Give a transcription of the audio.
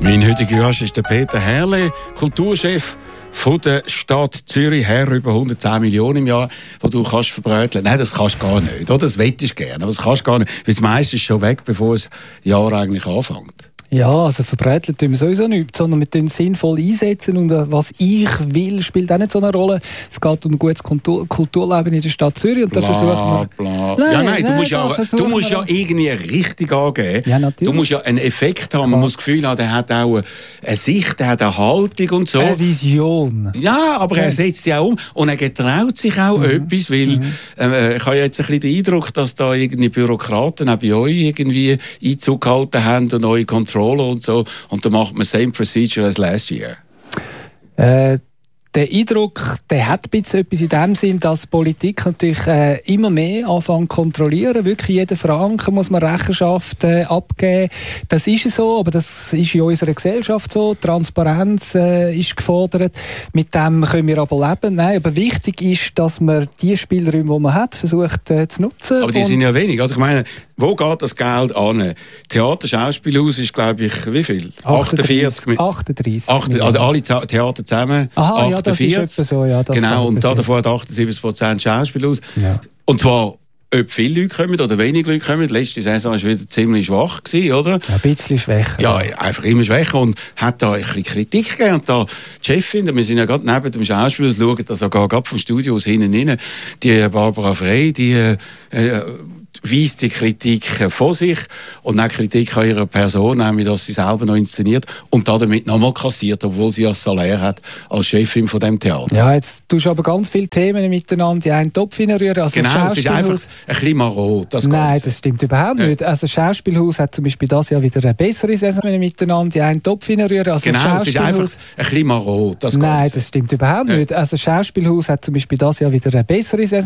Mein heutiger Gast ist der Peter Herrle, Kulturchef von der Stadt Zürich, Herr über 110 Millionen im Jahr, die du kannst verbröteln. Nein, das kannst du gar nicht, oder? Das wettest du gerne, aber das kannst du gar nicht, weil das meiste ist schon weg, bevor das Jahr eigentlich anfängt. Ja, also verbreitelt tun wir sowieso nichts, sondern wir tun sinnvoll einsetzen und was ich will, spielt auch nicht so eine Rolle. Es geht um ein gutes Kulturleben in der Stadt Zürich und da versuchen wir... Du musst ja irgendwie richtig angeben. Ja, natürlich. Du musst ja einen Effekt haben, man muss das Gefühl haben, der hat auch eine Sicht, der hat eine Haltung und so. Eine Vision. Ja, aber er setzt sie auch um und er getraut sich auch etwas, weil ich habe jetzt ein bisschen den Eindruck, dass da irgendwie Bürokraten auch bei euch irgendwie Einzug gehalten haben und neue Kontrollen und so. Und dann macht man same procedure as last year. Der Eindruck, der hat ein bisschen etwas in dem Sinn, dass Politik natürlich immer mehr anfängt zu kontrollieren. Wirklich jeden Franken muss man Rechenschaft abgeben. Das ist so, aber das ist in unserer Gesellschaft so. Transparenz ist gefordert. Mit dem können wir aber leben. Nein, aber wichtig ist, dass man die Spielräume, die man hat, versucht zu nutzen. Aber die sind ja wenig. Also ich meine, wo geht das Geld an? Theater, Schauspielhaus ist, glaube ich, wie viel? 38. Also alle Theater zusammen. Aha, ja, das ist etwa so. Ja, das genau, und davon hat 78% Schauspielhaus. Ja. Und zwar, ob viele Leute kommen oder wenig Leute kommen. Letzte Saison war wieder ziemlich schwach, oder? Ja, ein bisschen schwächer. Ja, einfach immer schwächer. Und hat da ein bisschen Kritik gegeben. Und da die Chefin, wir sind ja gerade neben dem Schauspiel, schauen das sogar gerade vom Studio aus hinten rein, die Barbara Frey, die weist die Kritik vor sich und auch Kritik an ihrer Person, nämlich, dass sie selber noch inszeniert und damit nochmal kassiert, obwohl sie ein Salär hat als Chefin von dem Theater. Ja, jetzt tust du aber ganz viele Themen miteinander in einen Topf hineinrühren. Also genau, es ist einfach ein bisschen marot, das Ganze. Nein, das stimmt überhaupt nicht. Also das Schauspielhaus hat zum Beispiel das Jahr wieder eine bessere Saison miteinander in einen Topf hineinrühren. Also genau, es ist einfach ein bisschen marot, das Ganze. Nein, das stimmt überhaupt nicht. Also das Schauspielhaus hat zum Beispiel das Jahr wieder eine bessere Saison